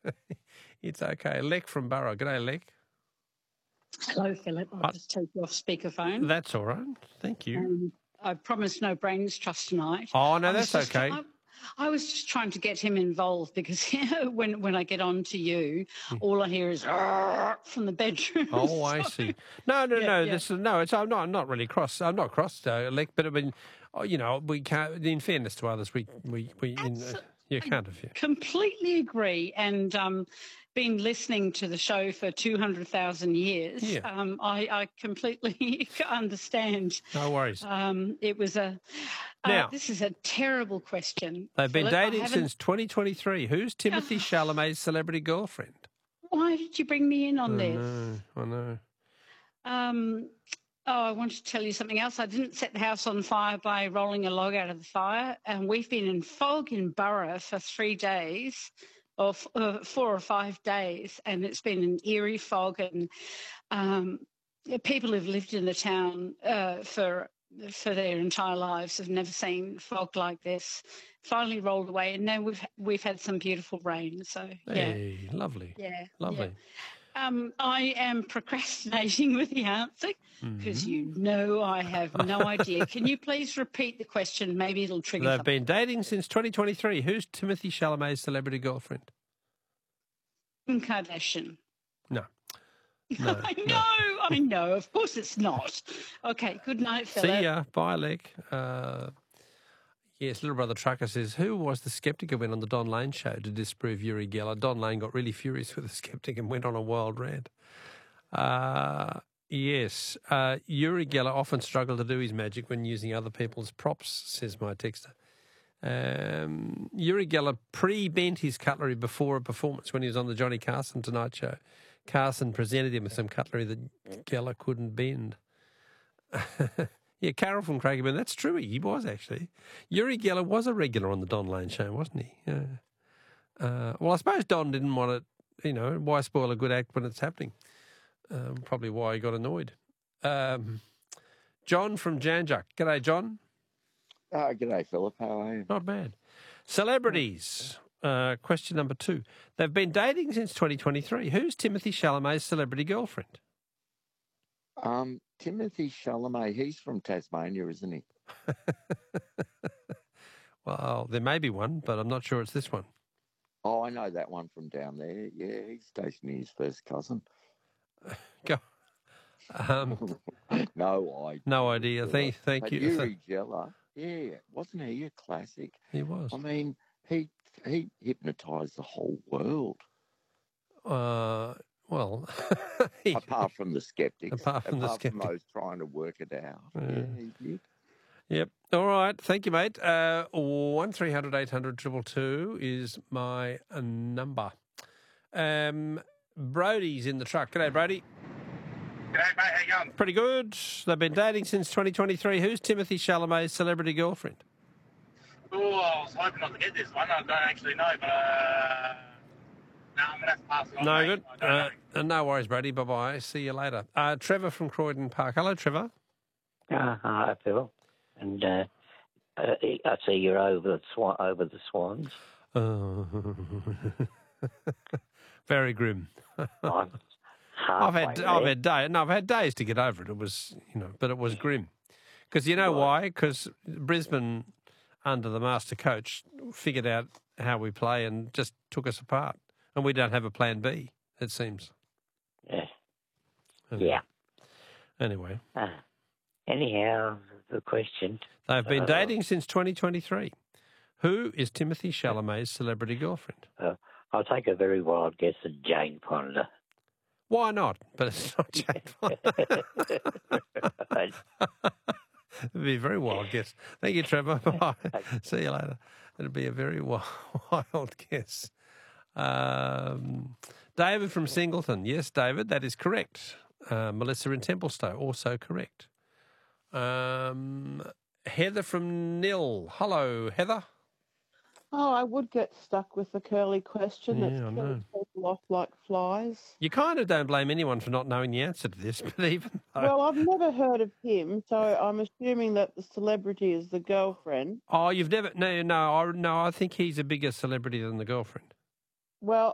It's okay. Lek from Burra. G'day, Lek. Hello, Philip. I'll just take you off speakerphone. That's all right. Thank you. I promised no brains trust tonight. Oh, no, that's okay. I was just trying to get him involved because when I get on to you, all I hear is from the bedroom. Oh, I see. No. This is no. It's I'm not really cross. I'm not cross, Lek. But I mean, we can't. In fairness to others, we you can't have you. Completely agree. And been listening to the show for 200,000 years. Yeah. I completely understand. No worries. It was now, this is a terrible question. They've been dating since 2023. Who's Timothy Chalamet's celebrity girlfriend? Why did you bring me in on this? I know. I want to tell you something else. I didn't set the house on fire by rolling a log out of the fire. And we've been in fog in Burra for 3 days, or 4 or 5 days, and it's been an eerie fog. And people who've lived in the town for their entire lives have never seen fog like this. Finally rolled away, and now we've had some beautiful rain. So hey, lovely. Yeah, lovely. Yeah. I am procrastinating with the answer because I have no idea. Can you please repeat the question? Maybe it'll trigger They've something. been dating since 2023. Who's Timothy Chalamet's celebrity girlfriend? Kim Kardashian. No. I know. Of course it's not. Okay, good night, Philip. See ya. Bye, Lek. Yes, Little Brother Trucker says, who was the skeptic who went on the Don Lane show to disprove Uri Geller? Don Lane got really furious with the skeptic and went on a wild rant. Yes, Uri Geller often struggled to do his magic when using other people's props, says my texter. Uri Geller pre-bent his cutlery before a performance when he was on the Johnny Carson Tonight Show. Carson presented him with some cutlery that Geller couldn't bend. Yeah, Carol from Craigieburn, that's true, he was actually. Uri Geller was a regular on the Don Lane show, wasn't he? Yeah. Well, I suppose Don didn't want it, why spoil a good act when it's happening? Probably why he got annoyed. John from Janjuk. G'day, John. G'day, Philip. How are you? Not bad. Celebrities. Question number 2. They've been dating since 2023. Who's Timothy Chalamet's celebrity girlfriend? Timothy Chalamet, he's from Tasmania, isn't he? Well, there may be one, but I'm not sure it's this one. Oh, I know that one from down there. Yeah, he's stationed his first cousin. Go. No idea. Thank you. Uri Geller, wasn't he a classic? He was. I mean, he hypnotised the whole world. Well, apart from the skeptics. Apart from those trying to work it out. Yeah, he did. Yep. All right. Thank you, mate. 1300 800 222 is my number. Brody's in the truck. G'day, Brody. G'day, mate. How you going? Pretty good. They've been dating since 2023. Who's Timothy Chalamet's celebrity girlfriend? Oh, I was hoping not to get this one. I don't actually know, but no, I'm going to have to pass it on. No good. No worries, Brady. Bye-bye. See you later. Trevor from Croydon Park. Hello, Trevor. Hi, Phil. And I see you're over the Swans. Very grim. I've had days to get over it. It was, but it was grim. Because you know why? Because Brisbane, under the master coach, figured out how we play and just took us apart. And we don't have a plan B, it seems. Yeah. Yeah. Anyway. Anyhow, the question. They've been dating since 2023. Who is Timothy Chalamet's celebrity girlfriend? I'll take a very wild guess at Jane Fonda. Why not? But it's not Jane Fonda. It'd be a very wild guess. Thank you, Trevor. Bye. See you later. It'd be a very wild guess. David from Singleton. Yes, David, that is correct. Melissa in Templestowe, also correct. Heather from Nil. Hello, Heather. Oh, I would get stuck with the curly question that's killing people off like flies. You kind of don't blame anyone for not knowing the answer to this, but even though... Well, I've never heard of him, so I'm assuming that the celebrity is the girlfriend. Oh, you've never... No, I think he's a bigger celebrity than the girlfriend. Well,